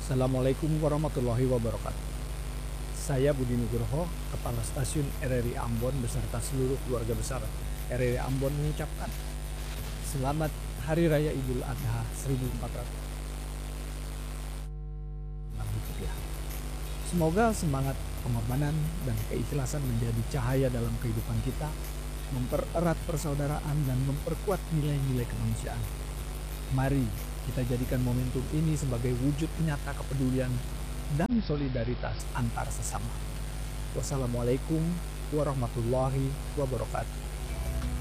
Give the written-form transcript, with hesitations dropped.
Assalamualaikum warahmatullahi wabarakatuh. Saya Budi Nugroho, Kepala Stasiun RRI Ambon beserta seluruh keluarga besar RRI Ambon mengucapkan Selamat Hari Raya Idul Adha 1400. Semoga semangat pengorbanan dan keikhlasan menjadi cahaya dalam kehidupan kita, mempererat persaudaraan dan memperkuat nilai-nilai kemanusiaan. Mari kita jadikan momentum ini sebagai wujud nyata kepedulian dan solidaritas antar sesama. Wassalamualaikum warahmatullahi wabarakatuh.